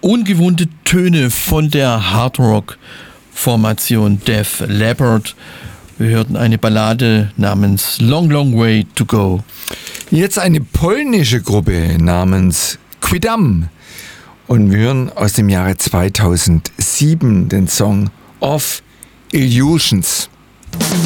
ungewohnte Töne von der Hardrock-Formation Def Leppard. Wir hörten eine Ballade namens Long Long Way to Go. Jetzt eine polnische Gruppe namens Quidam. Und wir hören aus dem Jahre 2007 den Song Of Illusions.